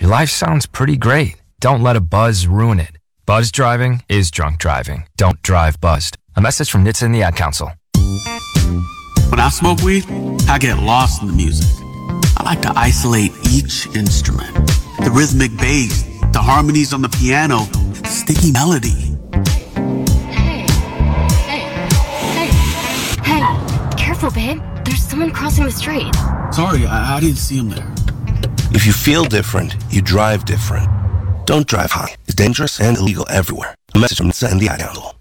Your life sounds pretty great. Don't let a buzz ruin it. Buzz driving is drunk driving. Don't drive buzzed. A message from NHTSA and the Ad Council. When I smoke weed, I get lost in the music. I like to isolate each instrument. The rhythmic bass, the harmonies on the piano, the sticky melody. Hey, careful, babe. There's someone crossing the street. Sorry, I didn't see him there. If you feel different, you drive different. Don't drive high. It's dangerous and illegal everywhere. A message from NHTSA and the Ad Council.